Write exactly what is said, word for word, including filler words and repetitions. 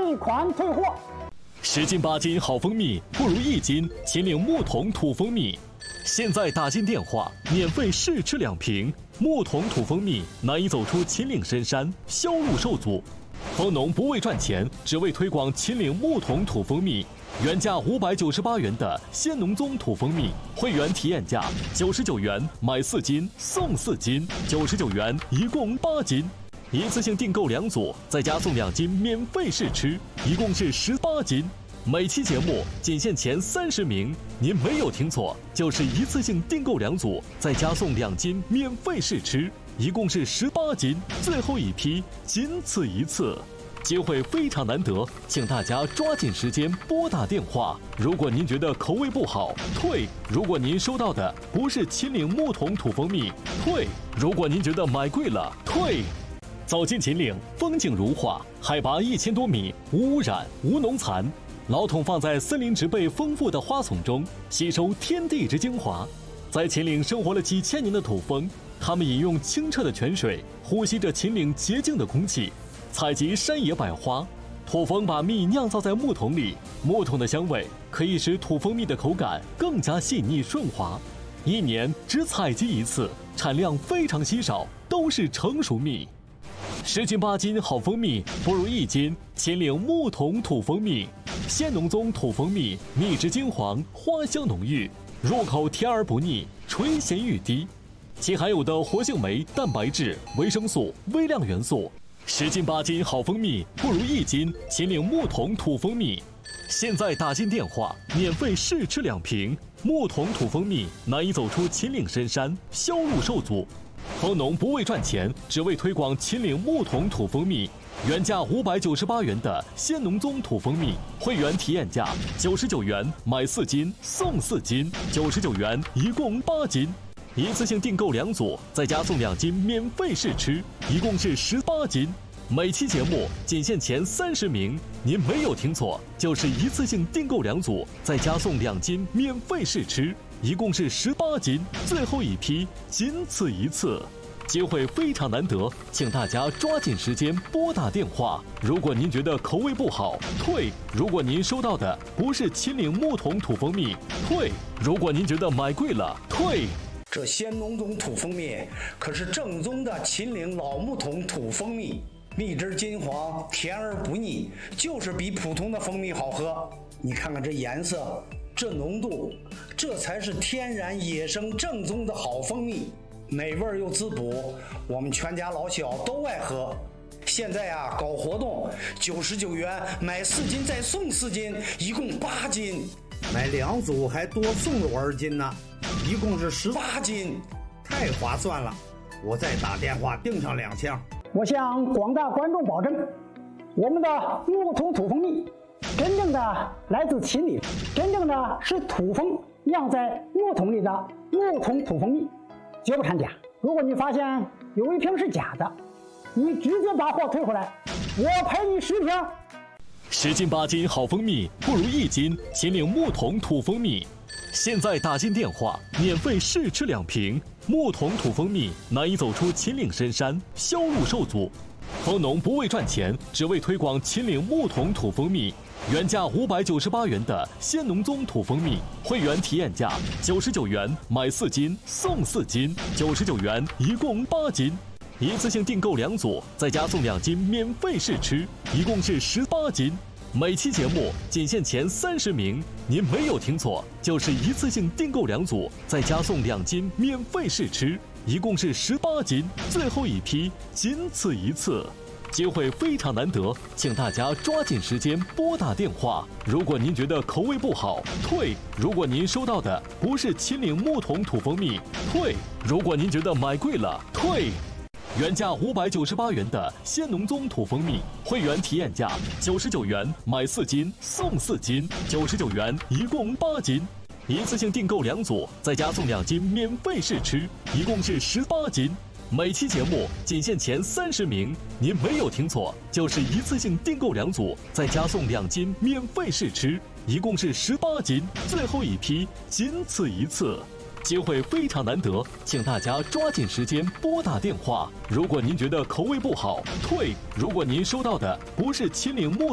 尾款退货。 十斤八斤好蜂蜜，不如一斤秦岭木桶土蜂蜜。现在打进电话，免费试吃两瓶木桶土蜂蜜，难以走出秦岭深山，销路受阻。蜂农不为赚钱，只为推广秦岭木桶土蜂蜜。原价五百九十八元的鲜农宗土蜂蜜，会员体验价九十九元，买四斤送四斤，九十九元一共八斤。一次性订购两组，再加送两斤免费试吃，一共是十八斤。每期节目仅限前三十名，您没有听错，就是一次性订购两组，再加送两斤免费试吃，一共是十八斤。最后一批，仅此一次。机会非常难得，请大家抓紧时间拨打电话。如果您觉得口味不好，退；如果您收到的不是秦岭木桶土蜂蜜，退；如果您觉得买贵了，退。走进秦岭，风景如画，海拔一千多米，无污染、无农残。老桶放在森林植被丰富的花丛中，吸收天地之精华。在秦岭生活了几千年的土蜂，它们饮用清澈的泉水，呼吸着秦岭洁净的空气。采集山野百花，土蜂把蜜酿造在木桶里，木桶的香味可以使土蜂蜜的口感更加细腻顺滑。一年只采集一次，产量非常稀少，都是成熟蜜。十斤八斤好蜂蜜，不如一斤秦岭木桶土蜂蜜。鲜农宗土蜂蜜，蜜质金黄，花香浓郁，入口甜而不腻，垂涎欲滴。其含有的活性酶、蛋白质、维生素、微量元素。十斤八斤好蜂蜜，不如一斤秦岭木桶土蜂蜜。现在打进电话，免费试吃两瓶木桶土蜂蜜，难以走出秦岭深山，销路受阻。蜂农不为赚钱，只为推广秦岭木桶土蜂蜜。原价五百九十八元的鲜农宗土蜂蜜，会员体验价九十九元，买四斤送四斤，九十九元一共八斤。一次性订购两组，再加送两斤免费试吃，一共是十八斤。每期节目仅限前三十名，您没有听错，就是一次性订购两组，再加送两斤免费试吃，一共是十八斤。最后一批，仅此一次。机会非常难得，请大家抓紧时间拨打电话。如果您觉得口味不好，退；如果您收到的不是秦岭木桶土蜂蜜，退；如果您觉得买贵了，退。 这鲜农宗土蜂蜜可是正宗的秦岭老木桶土蜂蜜，蜜汁金黄，甜而不腻，就是比普通的蜂蜜好喝。你看看这颜色，这浓度，这才是天然野生正宗的好蜂蜜，美味又滋补，我们全家老小都爱喝。现在啊，搞活动，九十九元买四斤再送四斤，一共八斤。 买两组还多送了我二斤呢，一共是十八斤， 太划算了！我再打电话订上两箱。 我向广大观众保证，我们的木桶土蜂蜜真正的来自秦岭，真正的是土蜂酿在木桶里的木桶土蜂蜜，绝不掺假。如果你发现有一瓶是假的，你直接把货退回来，我赔你十瓶。 十斤八斤好蜂蜜，不如一斤秦岭木桶土蜂蜜。现在打进电话，免费试吃两瓶木桶土蜂蜜，难以走出秦岭深山，销路受阻。蜂农不为赚钱，只为推广秦岭木桶土蜂蜜。原价五百九十八元的鲜农宗土蜂蜜，会员体验价九十九元，买四斤送四斤，九十九元一共八斤。一次性订购两组，再加送两斤免费试吃，一共是十八斤。每期节目仅限前三十名，您没有听错，就是一次性订购两组，再加送两斤免费试吃，一共是十八斤。最后一批，仅此一次。机会非常难得，请大家抓紧时间拨打电话。如果您觉得口味不好，退；如果您收到的不是秦岭木桶土蜂蜜，退；如果您觉得买贵了，退。原价五百九十八元的鲜农宗土蜂蜜，会员体验价九十九元，买四斤送四斤，九十九元一共八斤。一次性订购两组，再加送两斤免费试吃，一共是十八斤。每期节目仅限前三十名，您没有听错，就是一次性订购两组，再加送两斤免费试吃，一共是十八斤。最后一批，仅此一次。机会非常难得，请大家抓紧时间拨打电话。如果您觉得口味不好，退；如果您收到的不是秦岭木